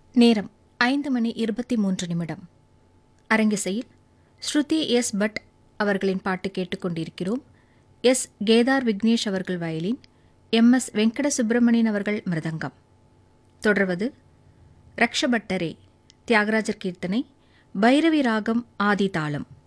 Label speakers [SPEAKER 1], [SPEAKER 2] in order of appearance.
[SPEAKER 1] நேரம் 5:23. அரங்கிசையில் ஸ்ருதி S. But அவர்களின் பாட்டு கேட்டுக்கொண்டிருக்கிறோம். எஸ். கேதார் விக்னேஷ் அவர்கள் வயலின், எஸ். வெங்கட சுப்பிரமணியன் அவர்கள் மிருதங்கம். தொடர்வது ரக்ஷபட்டரே தியாகராஜர் கீர்த்தனை, பைரவி ராகம் ஆதி தாளம்.